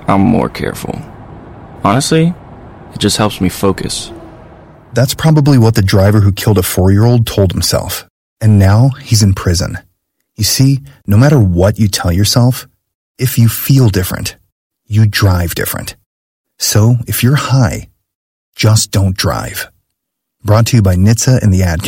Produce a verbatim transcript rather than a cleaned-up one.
I'm more careful. Honestly, it just helps me focus. That's probably what the driver who killed a four-year-old told himself. And now he's in prison. You see, no matter what you tell yourself, if you feel different, you drive different. So if you're high, just don't drive. Brought to you by N H T S A and the Ad Council.